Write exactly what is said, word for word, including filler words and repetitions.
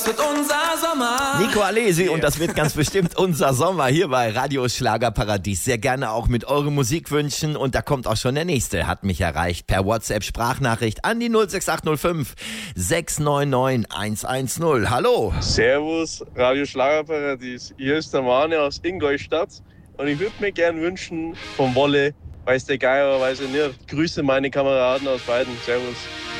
wird unser Sommer. Nico Alesi und das wird ganz bestimmt unser Sommer hier bei Radio Schlagerparadies. Sehr gerne auch mit euren Musikwünschen und da kommt auch schon der nächste. Hat mich erreicht per WhatsApp-Sprachnachricht an die null sechs acht null fünf sechs neun neun eins eins null. Hallo. Servus, Radio Schlagerparadies. Hier ist der Mane aus Ingolstadt und ich würde mir gern wünschen vom Wolle, weiß der Geier, weiß er nicht. Grüße meine Kameraden aus beiden. Servus.